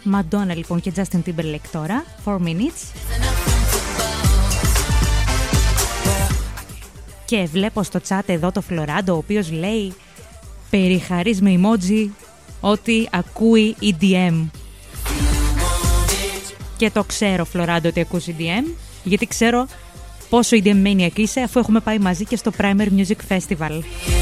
Madonna λοιπόν και Justin Timberlake τώρα, 4 Minutes. Και βλέπω στο chat εδώ το Φλωράντο, ο οποίος λέει περιχαρείς με emoji ότι ακούει EDM. Και το ξέρω, Φλωράντο, ότι ακούς EDM, γιατί ξέρω πόσο EDM maniac είσαι, αφού έχουμε πάει μαζί και στο Primer Music Festival.